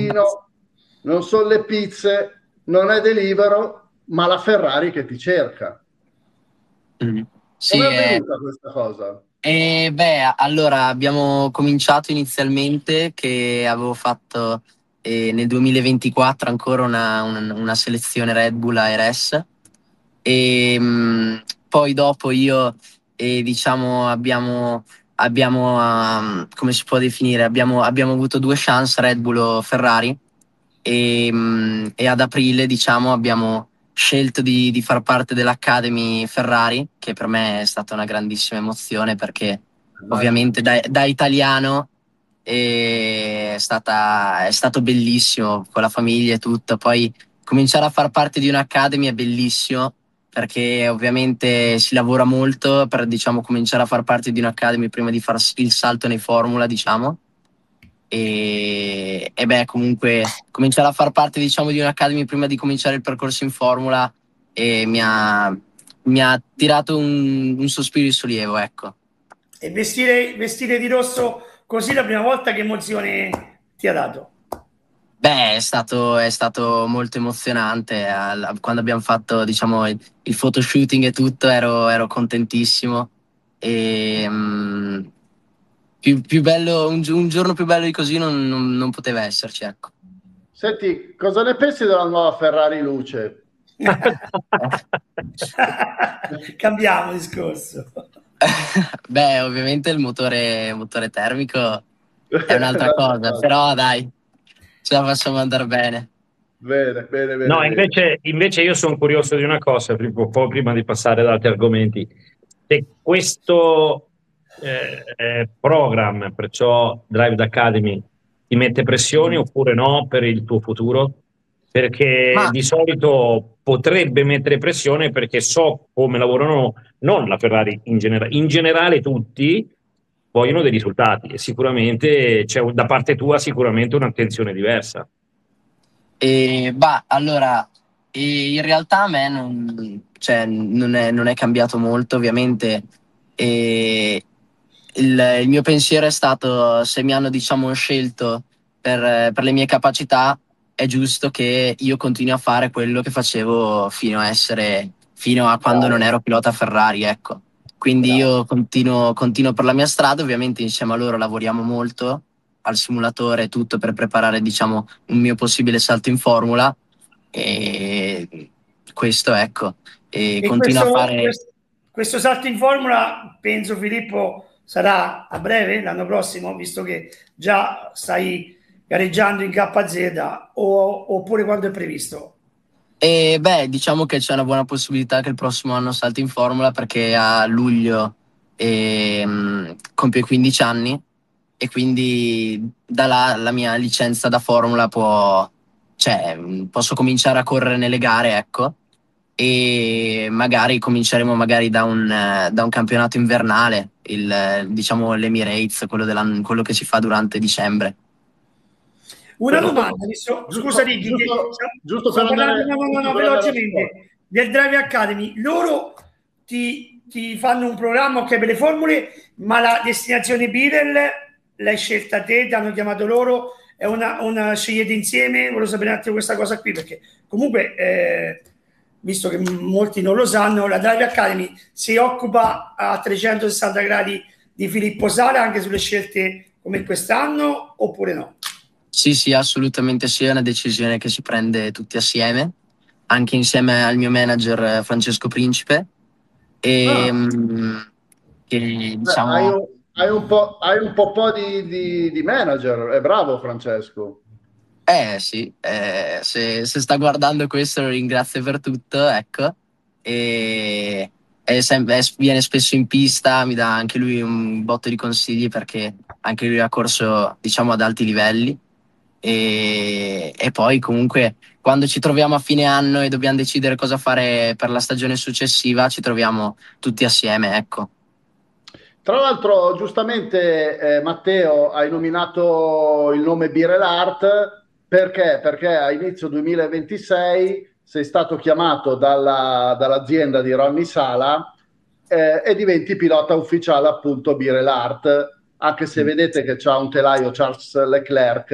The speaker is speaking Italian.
vino, non sono le pizze, non è Deliveroo, ma la Ferrari che ti cerca. Sì, Come è avvenuta questa cosa? allora abbiamo cominciato inizialmente che avevo fatto nel 2024 ancora una selezione Red Bull ARS e poi dopo io diciamo abbiamo come si può definire, abbiamo avuto due chance Red Bull o Ferrari e ad aprile diciamo abbiamo scelto di far parte dell'Academy Ferrari, che per me è stata una grandissima emozione perché Immagino. ovviamente da italiano è stato bellissimo con la famiglia e tutto. Poi cominciare a far parte di un'Academy è bellissimo perché ovviamente si lavora molto per diciamo cominciare a far parte di un'Academy prima di fare il salto nei Formula, diciamo. Comunque cominciare a far parte diciamo di un'Academy prima di cominciare il percorso in Formula mi ha tirato un sospiro di sollievo, ecco. E vestire di rosso così la prima volta, che emozione ti ha dato? È stato molto emozionante. Quando abbiamo fatto, diciamo, il photoshooting e tutto, ero contentissimo. E, più bello, un giorno più bello di così non poteva esserci, ecco. Senti, cosa ne pensi della nuova Ferrari Luce? Cambiamo discorso. Ovviamente motore termico è un'altra cosa, però dai, ce la facciamo andare bene. Bene, bene, bene, No, bene. invece io sono curioso di una cosa, un po' prima di passare ad altri argomenti. Se questo program, perciò Drive Academy, ti mette pressioni oppure no per il tuo futuro? Perché Ma di solito potrebbe mettere pressione perché so come lavorano, non la Ferrari in generale tutti vogliono dei risultati e sicuramente c'è da parte tua sicuramente un'attenzione diversa. Allora, in realtà a me cioè, non è cambiato molto, ovviamente. E il mio pensiero è stato, se mi hanno, diciamo, scelto per le mie capacità, è giusto che io continui a fare quello che facevo fino a quando non ero pilota Ferrari, ecco. Quindi Bravo. io continuo per la mia strada, ovviamente insieme a loro lavoriamo molto al simulatore e tutto per preparare, diciamo, un mio possibile salto in formula e questo ecco e E continua a fare questo salto in formula, penso Filippo, sarà a breve, l'anno prossimo, visto che già stai gareggiando in KZ, oppure quando è previsto? diciamo che c'è una buona possibilità che il prossimo anno salti in formula perché a luglio compie 15 anni e quindi da là la mia licenza da formula cioè, posso cominciare a correre nelle gare, ecco, e magari cominceremo magari da un campionato invernale, diciamo l'Emirates, quello che si fa durante dicembre. Una domanda, scusa Giusto, Ricky, giusto per stiamo parlando, andare, giusto no, per andare a scuola. velocemente, del Drive Academy. Loro ti fanno un programma, ok, per le formule, ma la destinazione Birel l'hai scelta te, ti hanno chiamato loro, è una scegliete insieme? Volevo sapere un attimo questa cosa qui, perché comunque, visto che molti non lo sanno, la Drive Academy si occupa a 360 gradi di Filippo Sala anche sulle scelte come quest'anno, oppure no? Sì, assolutamente sì, è una decisione che si prende tutti assieme, anche insieme al mio manager Francesco Principe. E, Ah, che beh, hai diciamo, hai un po' di manager, è bravo Francesco. sì, se sta guardando questo lo ringrazio per tutto, ecco. E viene spesso in pista, mi dà anche lui un botto di consigli perché anche lui ha corso, diciamo, ad alti livelli. E poi comunque quando ci troviamo a fine anno e dobbiamo decidere cosa fare per la stagione successiva, ci troviamo tutti assieme, ecco. Tra l'altro, giustamente, Matteo, hai nominato il nome Birel Art perché? Perché a inizio 2026 sei stato chiamato dall'azienda di Ronny Sala e diventi pilota ufficiale appunto Birel Art, anche se vedete che c'ha un telaio Charles Leclerc